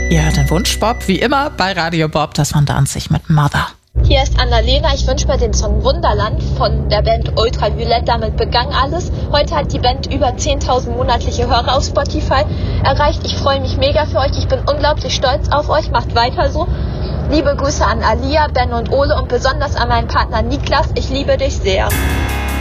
Ja, den Wunsch Bob, wie immer bei Radio Bob, das war Danzig mit Mother. Hier ist Annalena, ich wünsche mir den Song Wunderland von der Band Ultraviolett, damit begann alles. Heute hat die Band über 10.000 monatliche Hörer auf Spotify erreicht. Ich freue mich mega für euch, ich bin unglaublich stolz auf euch, macht weiter so. Liebe Grüße an Alia, Ben und Ole und besonders an meinen Partner Niklas, ich liebe dich sehr.